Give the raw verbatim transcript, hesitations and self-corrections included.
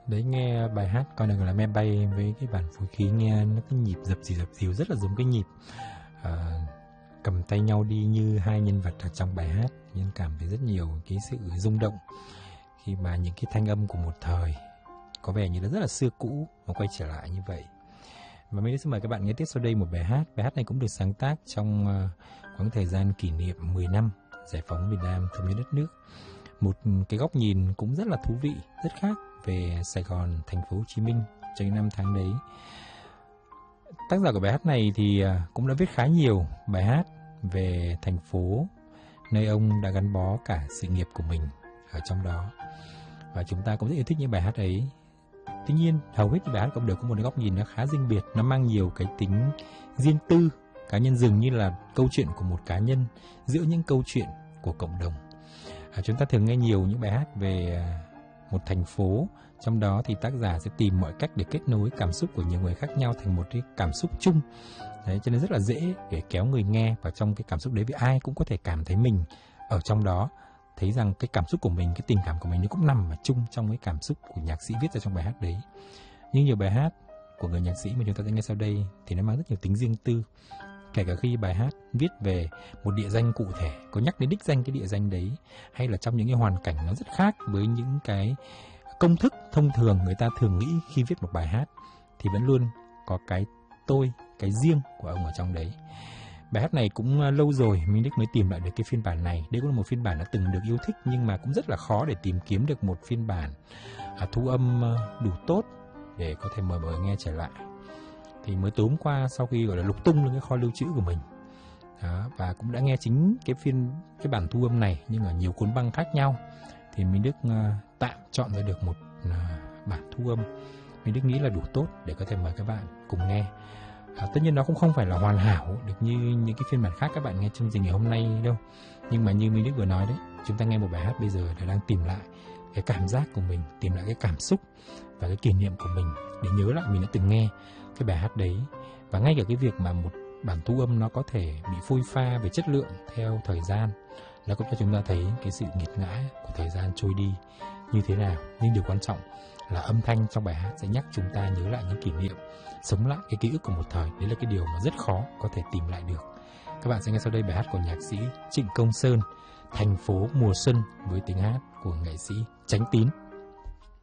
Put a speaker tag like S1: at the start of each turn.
S1: Đấy, nghe bài hát Con Đường Là Me Bay với cái bản phối khí nghe nó cái nhịp dập dì dập dìu rất là giống cái nhịp à, cầm tay nhau đi như hai nhân vật ở trong bài hát, nhưng cảm thấy rất nhiều cái sự rung động khi mà những cái thanh âm của một thời có vẻ như là rất là xưa cũ mà quay trở lại như vậy. Và mình xin mời các bạn nghe tiếp sau đây một bài hát. Bài hát này cũng được sáng tác trong uh, khoảng thời gian kỷ niệm mười năm giải phóng miền Nam thống nhất đất nước. Một cái góc nhìn cũng rất là thú vị, rất khác về Sài Gòn, thành phố Hồ Chí Minh trong những năm tháng đấy. Tác giả của bài hát này thì uh, cũng đã viết khá nhiều bài hát về thành phố nơi ông đã gắn bó cả sự nghiệp của mình ở trong đó. Và chúng ta cũng rất yêu thích những bài hát ấy. Tuy nhiên, hầu hết những bài hát cũng đều có một góc nhìn nó khá riêng biệt, nó mang nhiều cái tính riêng tư, cá nhân, dường như là câu chuyện của một cá nhân giữa những câu chuyện của cộng đồng. À, chúng ta thường nghe nhiều những bài hát về một thành phố, trong đó thì tác giả sẽ tìm mọi cách để kết nối cảm xúc của nhiều người khác nhau thành một cái cảm xúc chung. Đấy, cho nên rất là dễ để kéo người nghe vào trong cái cảm xúc đấy, vì ai cũng có thể cảm thấy mình ở trong đó, thấy rằng cái cảm xúc của mình, cái tình cảm của mình nó cũng nằm ở chung trong cái cảm xúc của nhạc sĩ viết ra trong bài hát đấy. Nhưng nhiều bài hát của người nhạc sĩ mà chúng ta sẽ nghe sau đây thì nó mang rất nhiều tính riêng tư, kể cả khi bài hát viết về một địa danh cụ thể, có nhắc đến đích danh cái địa danh đấy, hay là trong những cái hoàn cảnh nó rất khác với những cái công thức thông thường người ta thường nghĩ khi viết một bài hát, thì vẫn luôn có cái tôi, cái riêng của ông ở trong đấy. Bài hát này cũng lâu rồi Minh Đức mới tìm lại được cái phiên bản này. Đây cũng là một phiên bản đã từng được yêu thích, nhưng mà cũng rất là khó để tìm kiếm được một phiên bản à, thu âm đủ tốt để có thể mời mọi người nghe trở lại. Thì mới tối hôm qua, sau khi gọi là lục tung lên cái kho lưu trữ của mình đó, và cũng đã nghe chính cái phiên cái bản thu âm này nhưng ở nhiều cuốn băng khác nhau, thì Minh Đức uh, tạm chọn ra được một uh, bản thu âm Minh Đức nghĩ là đủ tốt để có thể mời các bạn cùng nghe. À, tất nhiên nó cũng không phải là hoàn hảo được như những cái phiên bản khác các bạn nghe chương trình ngày hôm nay đâu, nhưng mà như Minh Đức vừa nói đấy, chúng ta nghe một bài hát bây giờ là đang tìm lại cái cảm giác của mình, tìm lại cái cảm xúc và cái kỷ niệm của mình, để nhớ lại mình đã từng nghe cái bài hát đấy. Và ngay cả cái việc mà một bản thu âm nó có thể bị phôi pha về chất lượng theo thời gian, nó cũng cho chúng ta thấy cái sự nghiệt ngã của thời gian trôi đi như thế nào. Nhưng điều quan trọng là âm thanh trong bài hát sẽ nhắc chúng ta nhớ lại những kỷ niệm, sống lại cái ký ức của một thời. Đấy là cái điều mà rất khó có thể tìm lại được. Các bạn sẽ nghe sau đây bài hát của nhạc sĩ Trịnh Công Sơn, Thành phố mùa xuân, với tiếng hát của nghệ sĩ Chánh Tín.